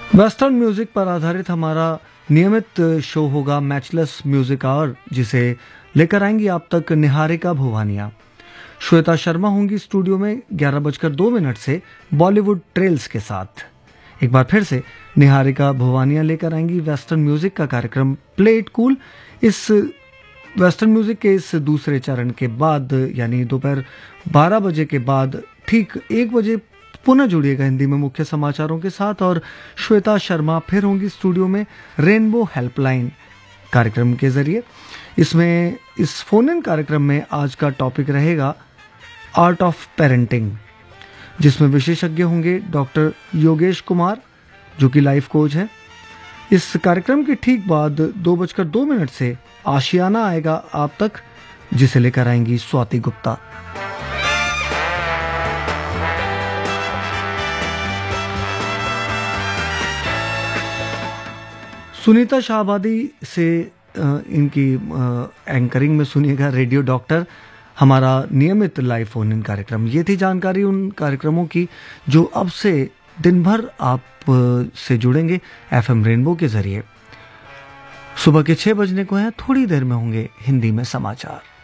Western music पर आधारित हमारा नियमित शो होगा मैचलेस म्यूजिक आवर, जिसे लेकर आएंगी आप तक निहारिका भुवानिया। श्वेता शर्मा होंगी स्टूडियो में 11:02 से बॉलीवुड ट्रेल्स के साथ। एक बार फिर से निहारिका भुवानिया लेकर आएंगी वेस्टर्न म्यूजिक का कार्यक्रम प्ले इट कूल। इस वेस्टर्न म्यूजिक के इस दूसरे चरण के बाद यानी दोपहर 12 बजे के बाद ठीक 1 बजे पुनः जुड़िएगा हिंदी में मुख्य समाचारों के साथ, और श्वेता शर्मा फिर होंगी स्टूडियो में रेनबो हेल्पलाइन कार्यक्रम के जरिए। इसमें इस फोन इन कार्यक्रम में आज का टॉपिक रहेगा आर्ट ऑफ पेरेंटिंग, जिसमें विशेषज्ञ होंगे डॉक्टर योगेश कुमार, जो कि लाइफ कोच है। इस कार्यक्रम के ठीक बाद 2:02 से आशियाना आएगा आप तक, जिसे लेकर आएंगी स्वाति गुप्ता। सुनीता शाहबादी से इनकी एंकरिंग में सुनिएगा रेडियो डॉक्टर, हमारा नियमित लाइव फोन इन कार्यक्रम। ये थी जानकारी उन कार्यक्रमों की जो अब से दिन भर आप से जुड़ेंगे एफएम रेनबो के जरिए। सुबह के 6 बजने को हैं, थोड़ी देर में होंगे हिंदी में समाचार।